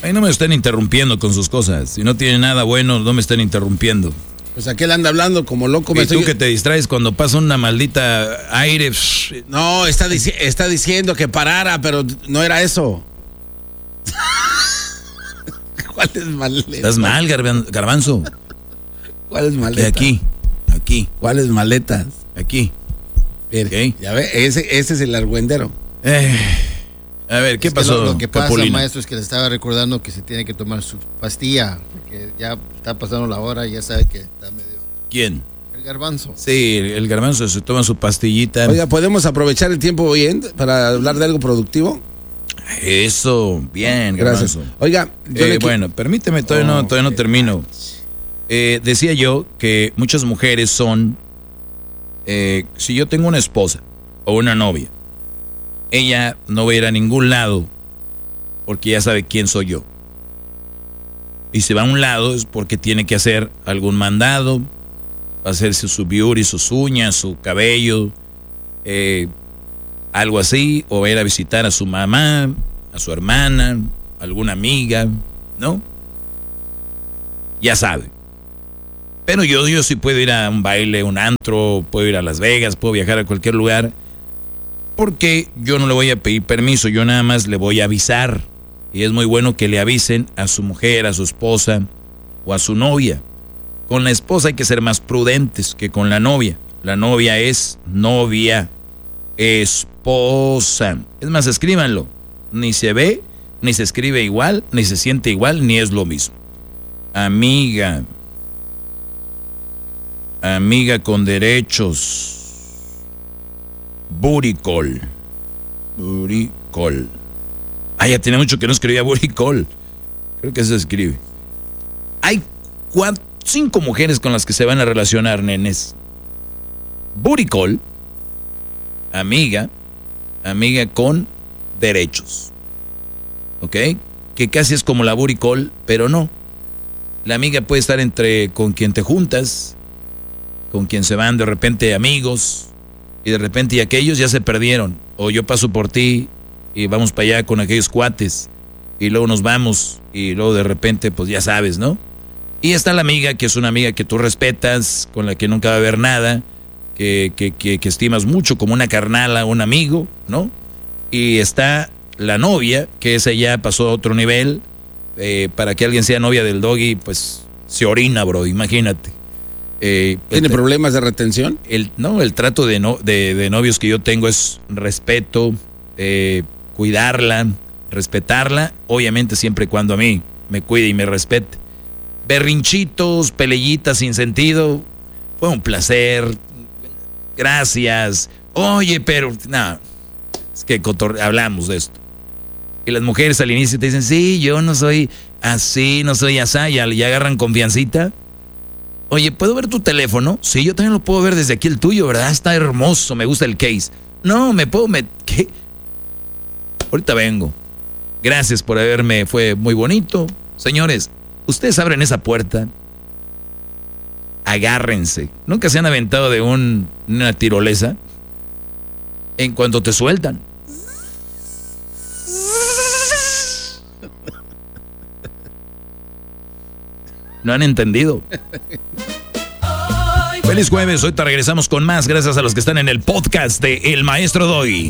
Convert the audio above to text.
Ahí no me estén interrumpiendo con sus cosas. Si no tiene nada bueno, no me estén interrumpiendo. Pues aquel anda hablando como loco. Y tú que te distraes cuando pasa una maldita aire. No, está diciendo que parara, pero no era eso. ¿Cuál es maleta? Estás mal, Garbanzo. ¿Cuáles maletas? Aquí. ¿Cuáles maletas? Aquí. Okay. Ya ve, ese es el argüendero. A ver, ¿qué pasó? Lo que pasa, maestro, es que le estaba recordando que se tiene que tomar su pastilla, porque ya está pasando la hora y ya sabe que está medio... ¿Quién? El Garbanzo. Sí, el Garbanzo se toma su pastillita. Oiga, ¿podemos aprovechar el tiempo bien para hablar de algo productivo? Eso, bien, gracias. Garbanzo. Oiga, bueno, permíteme, todavía no termino. Decía yo que muchas mujeres son, si yo tengo una esposa o una novia, ella no va a ir a ningún lado porque ya sabe quién soy yo. Y si va a un lado es porque tiene que hacer algún mandado, hacerse su beauty, sus uñas, su cabello, algo así, o va a ir a visitar a su mamá, a su hermana, alguna amiga, ¿no? Ya sabe. Pero yo sí puedo ir a un baile, un antro, puedo ir a Las Vegas, puedo viajar a cualquier lugar, porque yo no le voy a pedir permiso, yo nada más le voy a avisar. Y es muy bueno que le avisen a su mujer, a su esposa o a su novia. Con la esposa hay que ser más prudentes que con la novia. La novia es novia, esposa. Es más, escríbanlo. Ni se ve, ni se escribe igual, ni se siente igual, ni es lo mismo. Amiga. Amiga con derechos. Booty call. Booty call. Ya tiene mucho que no escribía booty call. Creo que se escribe. Hay 5 mujeres con las que se van a relacionar, nenes. Booty call. Amiga. Amiga con derechos. ¿Ok? Que casi es como la booty call, pero no. La amiga puede estar con quien te juntas, con quien se van de repente amigos, y de repente y aquellos ya se perdieron. O yo paso por ti y vamos para allá con aquellos cuates, y luego nos vamos, y luego de repente pues ya sabes, ¿no? Y está la amiga, que es una amiga que tú respetas, con la que nunca va a haber nada, que estimas mucho, como una carnala, un amigo, ¿no? Y está la novia, que esa ya pasó a otro nivel. Para que alguien sea novia del Doggy, pues se orina, bro, imagínate. ¿Tiene problemas de retención? El trato de novios que yo tengo es respeto, cuidarla, respetarla, obviamente siempre y cuando a mí me cuide y me respete. Berrinchitos, peleyitas sin sentido, fue un placer, gracias. Oye, pero no, es que hablamos de esto. Y las mujeres al inicio te dicen, sí, yo no soy así, no soy así, y agarran confiancita. Oye, ¿puedo ver tu teléfono? Sí, yo también lo puedo ver desde aquí el tuyo, ¿verdad? Está hermoso, me gusta el case. No, ¿qué? Ahorita vengo. Gracias por haberme, fue muy bonito. Señores, ustedes abren esa puerta, agárrense. ¿Nunca se han aventado de una tirolesa? En cuanto te sueltan. No han entendido. Feliz jueves, hoy te regresamos con más gracias a los que están en el podcast de El Maestro Doggy.